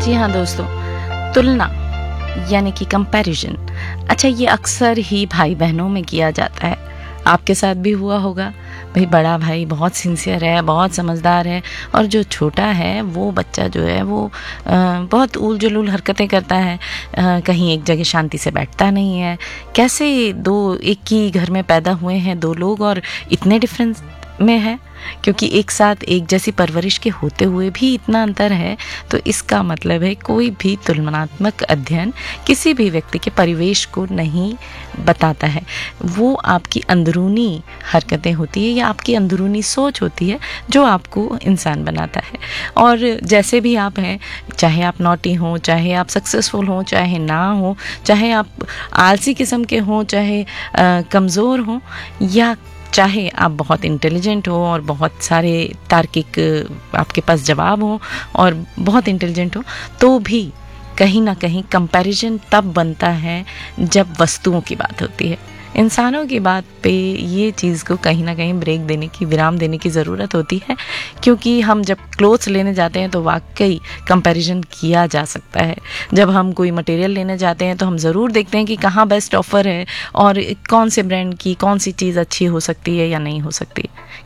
जी हाँ दोस्तों, तुलना यानी कि कंपैरिजन, अच्छा ये अक्सर ही भाई बहनों में किया जाता है। आपके साथ भी हुआ होगा। भाई बड़ा भाई बहुत सिंसियर है, बहुत समझदार है, और जो छोटा है वो बच्चा जो है वो बहुत उल जुलूल हरकतें करता है, कहीं एक जगह शांति से बैठता नहीं है। कैसे दो एक ही घर में पैदा हुए हैं दो लोग और इतने डिफरेंस में है, क्योंकि एक साथ एक जैसी परवरिश के होते हुए भी इतना अंतर है। तो इसका मतलब है कोई भी तुलनात्मक अध्ययन किसी भी व्यक्ति के परिवेश को नहीं बताता है। वो आपकी अंदरूनी हरकतें होती है या आपकी अंदरूनी सोच होती है जो आपको इंसान बनाता है। और जैसे भी आप हैं, चाहे आप नॉटी हों, चाहे आप सक्सेसफुल हों, चाहे ना हो, चाहे आप आलसी किस्म के हों, चाहे कमज़ोर हों, या चाहे आप बहुत इंटेलिजेंट हो और बहुत सारे तार्किक आपके पास जवाब हो और बहुत इंटेलिजेंट हो, तो भी कहीं ना कहीं कंपैरिजन तब बनता है जब वस्तुओं की बात होती है। इंसानों की बात पे ये चीज़ को कहीं ना कहीं ब्रेक देने की, विराम देने की ज़रूरत होती है, क्योंकि हम जब क्लोथ्स लेने जाते हैं तो वाकई कंपैरिजन किया जा सकता है। जब हम कोई मटेरियल लेने जाते हैं तो हम ज़रूर देखते हैं कि कहाँ बेस्ट ऑफ़र है और कौन से ब्रांड की कौन सी चीज़ अच्छी हो सकती है या नहीं हो सकती।